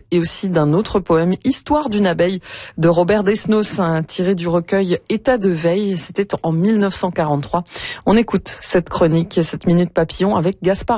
et aussi d'un autre poème, Histoire d'une abeille, de Robert Desnos, tiré du recueil État de veille. C'était en 1943. On écoute cette chronique, cette minute papillon avec Gaspard